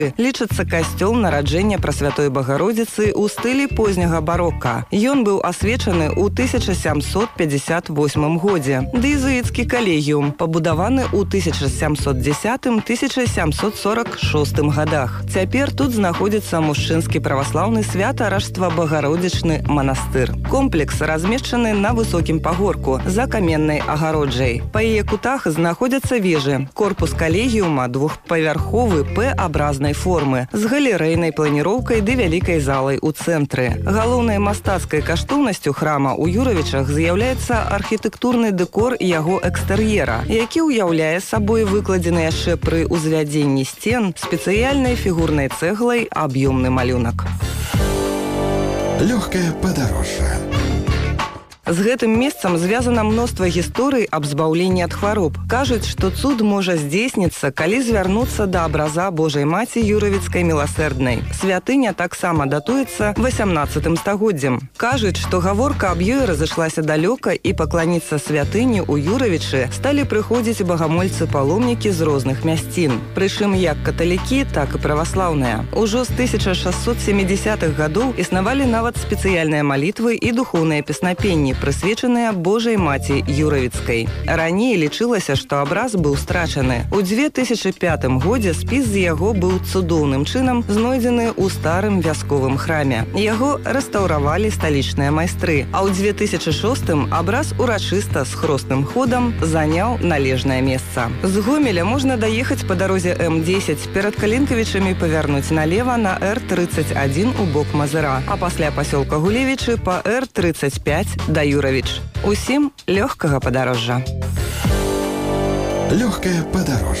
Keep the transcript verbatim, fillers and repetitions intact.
Лічыцца касцёл нараджэння Прасвятой Багародзіцы ў стылі позняга барока. Ён быў асвечаны ў тысяча сямсот пятьдесят восьмым годзе. Дэзуіцкі калегіум, пабудаваны ў тысяча сямсот дзесятым — тысяча сямсот сорок шостым гадах. Цяпер тут знаходзіцца мужчынскі праваслаўны свята-ражства-багародзічны манастыр. Комплекс размешчаны на высокім пагорку за каменнай агароджай. Па яе кутах знаходзяцца вежы. Корпус калегіума двухпавярховы П-абразнай формы з галерэйнай планіроўкай ды вялікай залай у цэнтры. Галоўнай мастацкай каштоўнасцю храма ў Юравічах з'яўляецца архітэктурны дэкор яго экстэр'ера, які ўяўляе сабой выкладзены яшчэ пры ўзвядзенні сцен спецыяльнай фігурнай цэглай аб'ёмны малюнак. Лёгкае падарожжа. З гэтым месцам звязана мноства гісторый аб збаўленні ад хвароб. Кажуць, што цуд можа здзейсніцца, калі звярнуцца да абраза Божай Маці Юравіцкай міласэрднай. Святыня таксама датуецца васямнаццатым стагоддзем. Кажуць, што гаворка аб ёй разышлася далёка і пакланіцца святыні ў Юравічы сталі прыходзіць багамольцы-паломнікі з розных мясцін. Прычым як каталікі, так і праваслаўныя. Ужо з тысяча шэсцьсот сямідзесятых гадоў існавалі нават спецыяльныя малітвы і духоўныя песнапенні, прысвечаныя Божай Маці Юравіцкай. Раней лічылася, што абраз быў страчаны. У дзве тысячы пятым годзе спіс з яго быў цудоўным чынам знойдзены ў старым вясковым храме. Яго рэстаўравалі сталічныя майстры, а ў дзве тысячы шостым абраз урачыста з хросным ходам заняў належнае месца. З Гомеля можна даехаць па дарозе М дзесяць, перад Калінкавічамі павярнуць налева на Р тридцать один у бок Мазыра, а пасля пасёлка Гулевічы па Р тридцать пять да Юравіч. Усім лёгкага падарожжа. Лёгкае падарожжа.